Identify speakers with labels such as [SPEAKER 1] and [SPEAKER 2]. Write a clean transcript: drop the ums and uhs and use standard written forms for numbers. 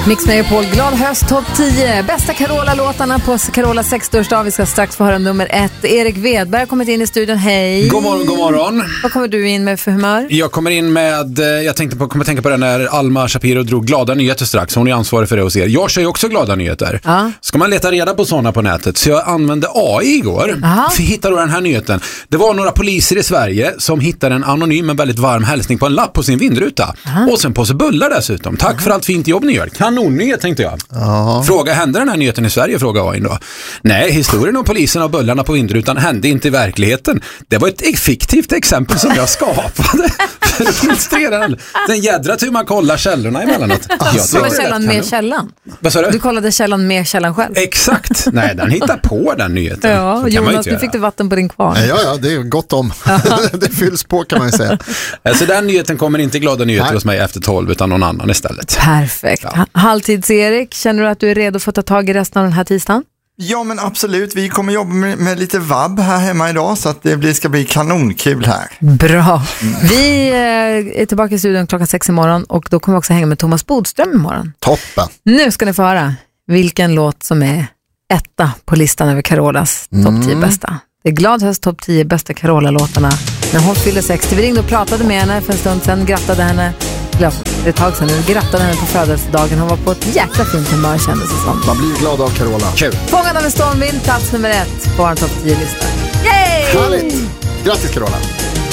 [SPEAKER 1] Mix Megapol, glad höst, topp 10. Bästa Carola-låtarna på Carolas 60-årsdag. Vi ska strax få höra nummer 1. Erik Wedberg har kommit in i studion. Hej.
[SPEAKER 2] God morgon, god morgon.
[SPEAKER 1] Vad kommer du in med för humör?
[SPEAKER 2] Jag kommer in med, kommer tänka på det när Alma Shapiro drog glada nyheter strax. Hon är ansvarig för det hos er. Jag kör ju också glada nyheter. Ska man leta reda på sådana på nätet. Så jag använde AI igår. För att hitta då den här nyheten. Det var några poliser i Sverige som hittade en anonym men väldigt varm hälsning på en lapp på sin vindruta. Och sen på sig bullar dessutom. Tack för allt fint jobb ni gör. Kanonnyhet tänkte jag. Fråga, hände den här nyheten i Sverige? Fråga AI då. Nej, historien om polisen och bullarna på vindrutan hände inte i verkligheten. Det var ett fiktivt exempel som jag skapade. För att illustrera den jädra tur man kollar källorna emellanåt.
[SPEAKER 1] Du var källan med källan.
[SPEAKER 2] Vad sa du?
[SPEAKER 1] Du kollade källan med källan själv.
[SPEAKER 2] Exakt. Nej, den hittar på den nyheten.
[SPEAKER 1] Ja, Jonas, nu fick du vatten på din kvarn.
[SPEAKER 3] Ja, det är gott om. Det fylls på kan man ju säga.
[SPEAKER 2] Så den nyheten kommer inte glada nyheter hos mig efter 12 utan någon annan istället.
[SPEAKER 1] Perfekt. Ja. Halvtids-Erik, känner du att du är redo för att ta tag i resten av den här tisdagen?
[SPEAKER 4] Ja, men absolut. Vi kommer jobba med lite vabb här hemma idag så att det ska bli kanonkul här.
[SPEAKER 1] Bra. Vi är tillbaka i studion klockan 6 imorgon och då kommer vi också hänga med Thomas Bodström imorgon.
[SPEAKER 3] Toppen.
[SPEAKER 1] Nu ska ni få höra vilken låt som är etta på listan över Carolas topp 10 bästa. Det är glad höst topp 10 bästa Carola-låtarna. När hon fyller 60. Vi ringde och pratade med henne för en stund sedan, grattade henne. Det är ett tag sedan nu, grattade henne på födelsedagen. Hon var på ett jäkla fint humör, kändes det som.
[SPEAKER 3] Man blir glad av Carola.
[SPEAKER 2] Kul.
[SPEAKER 1] Fångad av en stormvind, plats nummer 1 på vår topp 10-lista. Yay!
[SPEAKER 3] Härligt! Grattis Carola!